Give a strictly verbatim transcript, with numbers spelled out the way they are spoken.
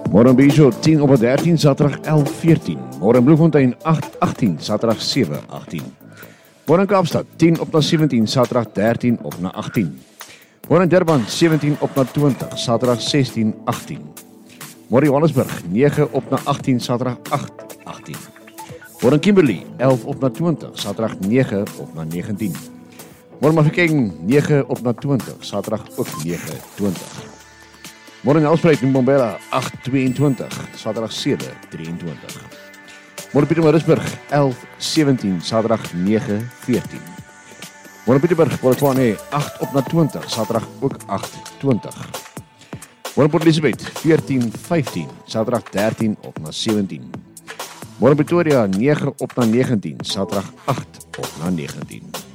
Môre Bijou tien op dertien, Saterdag elf veertien. Môre Bloemfontein agt agtien, Saterdag sewe agtien. Môre Kaapstad tien op na sewentien, Saterdag dertien op na agtien. Môre Durban sewentien op na twintig, Saterdag sestien agtien. Môre Johannesburg nege op na agtien, Saterdag agt agtien. Môre Kimberley elf op na twintig, Saterdag nege op na negentien. Môre Mafeking nege op na twintig, Saterdag ook nege twintig. Môre Nelspruit en Mbombela agt tweeëntwintig, Saterdag sewe drieëntwintig. Môre Pietermaritzburg elf sewentien, Saterdag nege veertien. Môre Pieterburg, Polokwane agt op na twintig, Saterdag ook agt twintig. Môre Port Elizabeth veertien vyftien, Saterdag dertien op na sewentien. Môre Pretoria nege op na negentien, Saterdag agt op na negentien.